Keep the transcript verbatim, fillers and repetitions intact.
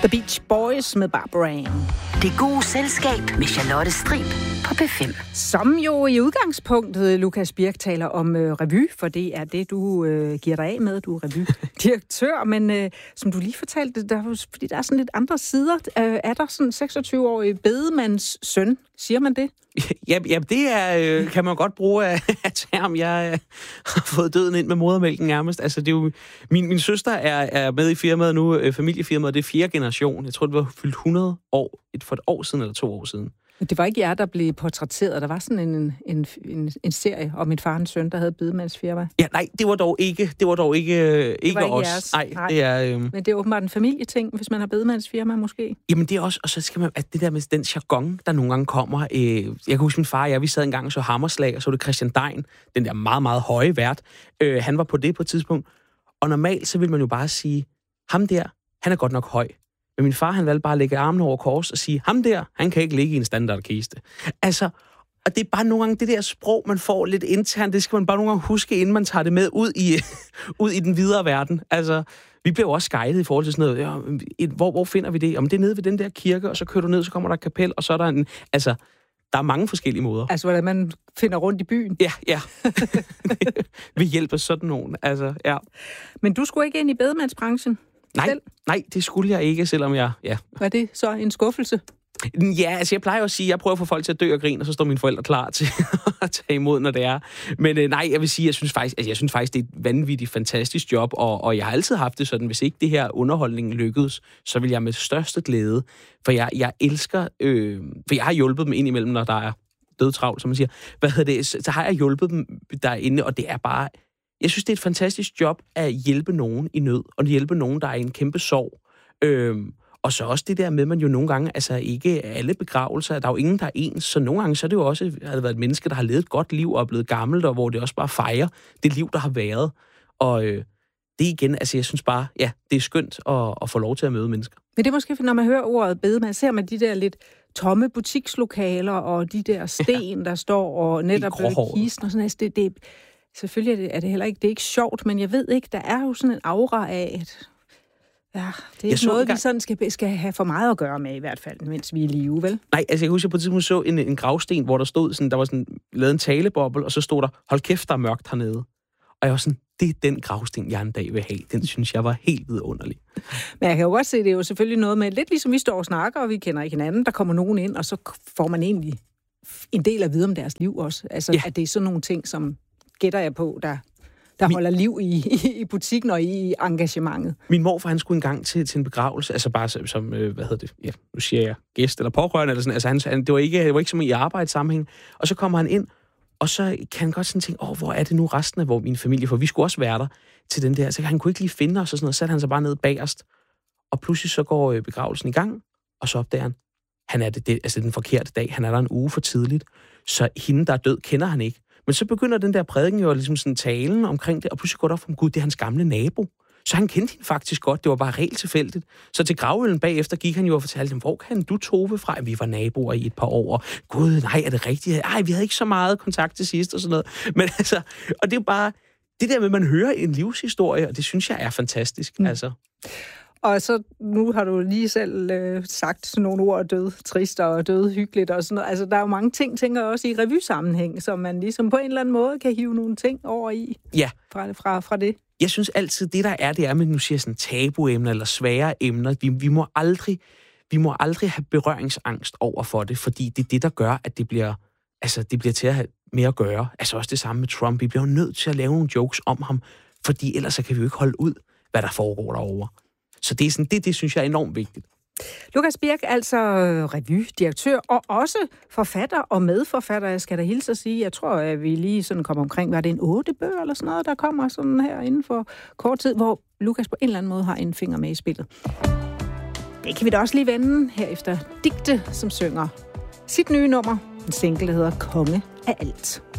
The Beach Boys med Barbara Ann. Det gode selskab med Charlotte Strib på P fem. Som jo i udgangspunktet, Lukas Birk, taler om øh, revy, for det er det, du øh, giver dig af med. Du er revydirektør, men øh, som du lige fortalte, der, fordi der er sådan lidt andre sider. Øh, er der sådan en seksogtyve-årig bedemands søn? Siger man det? Ja, ja, det er, øh, kan man godt bruge af, af term. Jeg øh, har fået døden ind med modermælken nærmest. Altså, det er jo, min, min søster er, er med i firmaet nu, øh, familiefirmaet, det er fjerde generation. Jeg tror, det var fyldt hundrede år, et, for et år siden eller to år siden. Det var ikke jer, der blev portrætteret. Der var sådan en, en, en, en serie om min far og en søn, der havde bedemandsfirma. Ja, nej, det var dog ikke, det var dog ikke, øh, ikke, ikke os. Jeres. Nej, nej, det er... Øh... Men det er åbenbart en familieting, hvis man har bedemandsfirma måske. Jamen det er også, og så skal man, at det der med den jargon, der nogle gange kommer. Øh, jeg kan huske min far og jeg, vi sad engang og så Hammerslag, og så var det Christian Dein, den der meget, meget høje vært. Øh, han var på det på et tidspunkt. Og normalt, så vil man jo bare sige, ham der, han er godt nok høj. Men min far, han valgte bare at lægge armene over kors og sige, ham der, han kan ikke ligge i en standardkiste. Altså, og det er bare nogle gange det der sprog, man får lidt internt, det skal man bare nogle gange huske, inden man tager det med ud i, ud i den videre verden. Altså, vi bliver jo også guidet i forhold til sådan noget, ja, hvor, hvor finder vi det? Om det er nede ved den der kirke, og så kører du ned, så kommer der et kapel, og så er der en... Altså, der er mange forskellige måder. Altså, hvordan man finder rundt i byen? Ja, ja. Vi hjælper sådan nogen, altså, ja. Men du skulle ikke ind i bedemandsbranchen? Nej, selv? nej, det skulle jeg ikke, selvom jeg... Ja. Var det så en skuffelse? Ja, altså jeg plejer jo at sige, at jeg prøver at få folk til at dø og grine, og så står mine forældre klar til at tage imod, når det er. Men øh, nej, jeg vil sige, jeg synes faktisk, altså, jeg synes faktisk, det er et vanvittigt fantastisk job, og, og jeg har altid haft det sådan, hvis ikke det her underholdning lykkedes, så vil jeg med største glæde, for jeg, jeg elsker, øh, for jeg har hjulpet dem indimellem, når der er dødtravlt, som man siger. Hvad hedder det? Så har jeg hjulpet dem derinde, og det er bare... Jeg synes, det er et fantastisk job at hjælpe nogen i nød, og hjælpe nogen, der er i en kæmpe sorg. Øhm, og så også det der med, at man jo nogle gange, altså ikke alle begravelser, der er jo ingen, der er ens, så nogle gange så er det jo også, at det været et menneske, der har levet et godt liv og er blevet gammelt, og hvor det også bare fejrer det liv, der har været. Og øh, det igen, altså jeg synes bare, ja, det er skønt at, at få lov til at møde mennesker. Men det er måske, når man hører ordet bedemand, ser man de der lidt tomme butikslokaler, og de der sten, ja. Der står, og netop kisten og sådan noget. Det, det Selvfølgelig er det heller ikke, det er ikke sjovt, men jeg ved ikke, der er jo sådan en aura af, at ja, det er ikke noget, gang... vi sådan skal, skal have for meget at gøre med i hvert fald, mens vi er i live, vel? Nej, altså jeg husker på et tidspunkt så en, en gravsten, hvor der stod sådan, der var sådan lavet en taleboble, og så stod der, hold kæft, der er mørkt hernede. Og jeg var sådan, det er den gravsten, jeg en dag vil have. Den synes jeg var helt vidunderlig. Men jeg kan jo godt se, det er jo selvfølgelig noget med, lidt ligesom vi står og snakker, og vi kender ikke hinanden, der kommer nogen ind, og så får man egentlig en del at vide om deres liv også. Altså, ja. At det er sådan nogle ting, som gætter jeg på, der, der Min... holder liv i, i, i butikken og i engagementet. Min morfar, han skulle engang til, til en begravelse, altså bare som, som øh, hvad hedder det, ja, nu siger jeg gæst eller pårørende, eller sådan, altså han, han, det, var ikke, det var ikke som i arbejdssammenhæng, og så kommer han ind, og så kan han godt sådan tænke, åh, hvor er det nu resten af hvor min familie, for vi skulle også være der til den der, så han kunne ikke lige finde os og sådan noget, så satte han sig bare ned bagerst, og pludselig så går øh, begravelsen i gang, og så opdager han, han er det, det, altså den forkerte dag, han er der en uge for tidligt, så hende, der er død, kender han ikke. Men så begynder den der prædiken jo ligesom sådan talen omkring det, og pludselig går det op for ham, gud, det er hans gamle nabo. Så han kendte hende faktisk godt, det var bare helt tilfældigt. Så til gravøllen bagefter gik han jo og fortalte dem, hvor kan du Tove fra? Vi var naboer i et par år. Gud, nej, er det rigtigt? Ej, vi havde ikke så meget kontakt til sidst og sådan noget. Men altså, og det er jo bare, det der med, at man hører en livshistorie, og det synes jeg er fantastisk, mm. altså. Og så, nu har du lige selv øh, sagt sådan nogle ord, død trist og død hyggeligt og sådan noget. Altså, der er jo mange ting, tænker jeg også i revysammenhæng, som man ligesom på en eller anden måde kan hive nogle ting over i. Ja. Fra, fra, fra det. Jeg synes altid, det der er, det er, med nu siger sådan tabuemner eller svære emner. Vi, vi, må aldrig, vi må aldrig have berøringsangst over for det, fordi det er det, der gør, at det bliver, altså, det bliver til at have mere at gøre. Altså også det samme med Trump. Vi bliver jo nødt til at lave nogle jokes om ham, fordi ellers så kan vi jo ikke holde ud, hvad der foregår derovre. Så det, er sådan, det, det synes jeg er enormt vigtigt. Lukas Birk, altså revydirektør og også forfatter og medforfatter. Jeg skal da hilse at sige, jeg tror, at vi lige sådan kommer omkring, var det en otte bøger eller sådan noget, der kommer sådan her inden for kort tid, hvor Lukas på en eller anden måde har en finger med i spillet. Det kan vi da også lige vende her efter Digte, som synger sit nye nummer. En single, der hedder Konge af alt.